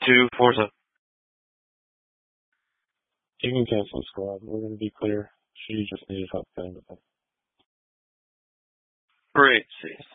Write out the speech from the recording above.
to Forza. You can cancel the squad. We're going to be clear. She just needed help getting with it. Great. See.